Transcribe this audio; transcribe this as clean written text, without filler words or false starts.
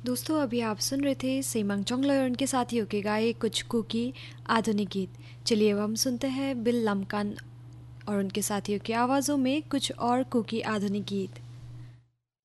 दोस्तों अभी आप सुन रहे थे सेमंग चोंगलर और उनके साथियों के गाए कुछ कुकी आधुनिक गीत। चलिए अब हम सुनते हैं बिल लमकान और उनके साथियों की आवाज़ों में कुछ और कुकी आधुनिक गीत।